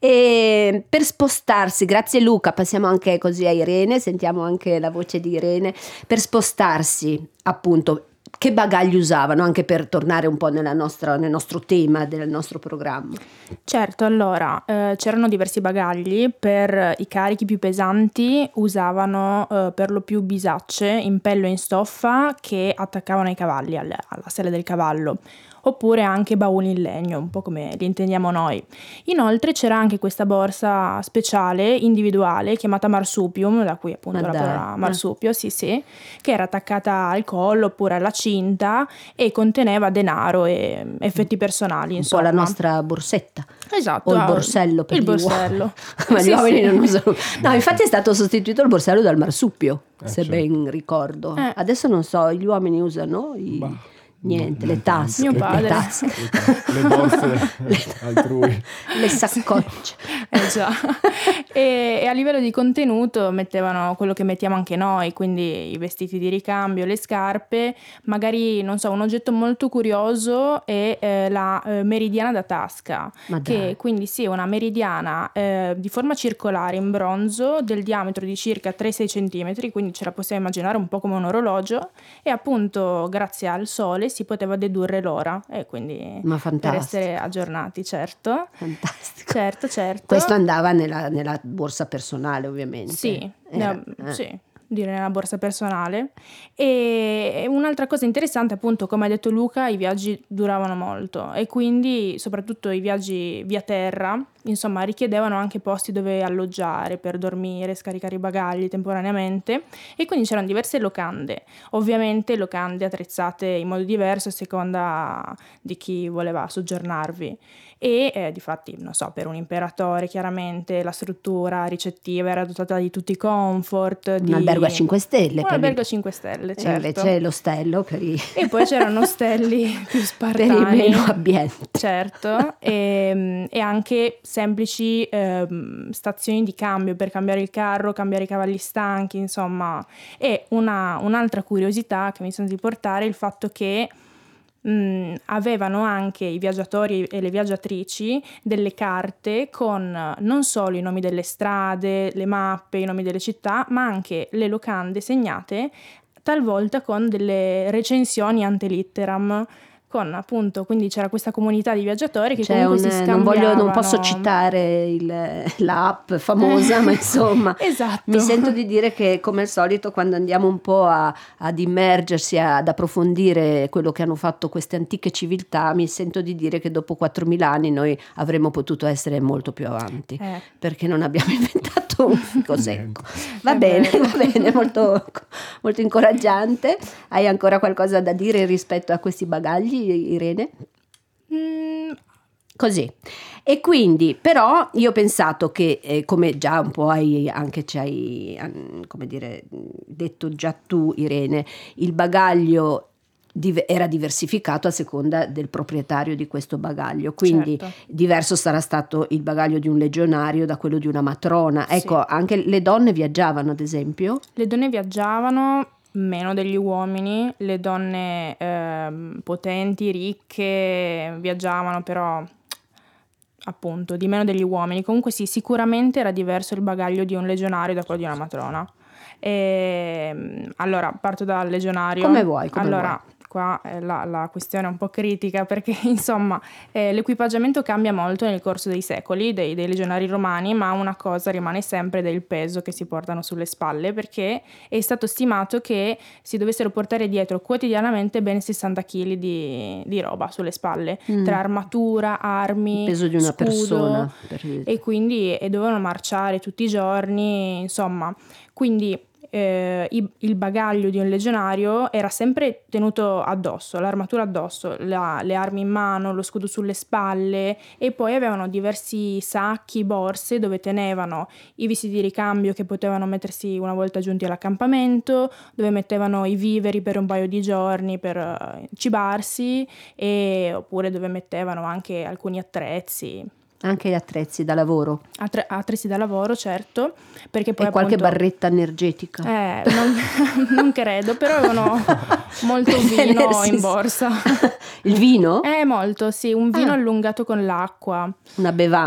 E per spostarsi, grazie Luca, passiamo anche così a Irene, sentiamo anche la voce di Irene, per spostarsi appunto, che bagagli usavano, anche per tornare un po' nel nostro tema del nostro programma? Certo, allora c'erano diversi bagagli. Per i carichi più pesanti usavano per lo più bisacce in pello e in stoffa che attaccavano ai cavalli, alla sella del cavallo, oppure anche bauli in legno, un po' come li intendiamo noi. Inoltre c'era anche questa borsa speciale, individuale, chiamata marsupium, da cui appunto la parola marsupio, sì, che era attaccata al collo oppure alla cinta e conteneva denaro e effetti personali, insomma. Un po' la nostra borsetta. Esatto. O il borsello per il gli borsello. Ma gli uomini non usano. No, infatti è stato sostituito il borsello dal marsupio, se certo. Ben ricordo. Adesso non so, gli uomini usano niente, le tasche, Mio padre. Le borse altrui, le saccocce. Già. E a livello di contenuto mettevano quello che mettiamo anche noi, quindi i vestiti di ricambio, le scarpe, magari, non so, un oggetto molto curioso è la meridiana da tasca, che quindi sì, è una meridiana di forma circolare in bronzo del diametro di circa 3-6 centimetri, quindi ce la possiamo immaginare un po' come un orologio, e appunto grazie al sole si poteva dedurre l'ora, e quindi per essere aggiornati, certo. Fantastico. Certo. Questo andava nella borsa personale, ovviamente. Sì, dire nella borsa personale. E un'altra cosa interessante, appunto, come ha detto Luca, i viaggi duravano molto e quindi soprattutto i viaggi via terra, insomma, richiedevano anche posti dove alloggiare per dormire, scaricare i bagagli temporaneamente, e quindi c'erano diverse locande, ovviamente locande attrezzate in modo diverso a seconda di chi voleva soggiornarvi. E difatti, non so, per un imperatore chiaramente la struttura ricettiva era dotata di tutti i comfort, un albergo a 5 stelle. Un albergo a 5 stelle, certo. E invece l'ostello E poi c'erano ostelli più spartani. Per i meno abbienti. Certo, e anche semplici stazioni di cambio per cambiare il carro, cambiare i cavalli stanchi, insomma. E un'altra curiosità che mi sento di portare è il fatto che avevano anche i viaggiatori e le viaggiatrici delle carte con non solo i nomi delle strade, le mappe, i nomi delle città, ma anche le locande segnate, talvolta con delle recensioni ante litteram, con appunto, quindi c'era questa comunità di viaggiatori che comunque si scambiavano. Non posso citare l'app famosa, ma insomma esatto. Mi sento di dire che, come al solito, quando andiamo un po' ad immergersi, ad approfondire quello che hanno fatto queste antiche civiltà, mi sento di dire che dopo 4.000 anni noi avremmo potuto essere molto più avanti, perché non abbiamo inventato un fico secco. Va bene, molto, molto incoraggiante. Hai ancora qualcosa da dire rispetto a questi bagagli, Irene? Così. E quindi, però, io ho pensato che, come già un po' ci hai come dire, detto già tu, Irene, il bagaglio era diversificato a seconda del proprietario di questo bagaglio, quindi diverso sarà stato il bagaglio di un legionario da quello di una matrona. Ecco, anche le donne viaggiavano, ad esempio? Le donne viaggiavano meno degli uomini, le donne potenti, ricche viaggiavano, però appunto di meno degli uomini. Comunque sì, sicuramente era diverso il bagaglio di un legionario da quello di una matrona. Allora parto dal legionario. Come vuoi. Qua la questione è un po' critica, perché insomma l'equipaggiamento cambia molto nel corso dei secoli dei legionari romani, ma una cosa rimane sempre del peso che si portano sulle spalle, perché è stato stimato che si dovessero portare dietro quotidianamente ben 60 kg di roba sulle spalle, tra armatura, armi, il peso di una scudo, persona, e quindi dovevano marciare tutti i giorni, insomma, quindi il bagaglio di un legionario era sempre tenuto addosso, l'armatura addosso, le armi in mano, lo scudo sulle spalle, e poi avevano diversi sacchi, borse dove tenevano i visti di ricambio che potevano mettersi una volta giunti all'accampamento, dove mettevano i viveri per un paio di giorni per cibarsi, oppure dove mettevano anche alcuni attrezzi. Anche gli attrezzi da lavoro. Attrezzi da lavoro, certo, perché poi e qualche appunto, barretta energetica. Non credo, però avevano molto vino in borsa. Il vino? Molto, sì, un vino allungato con l'acqua. Una bevanda.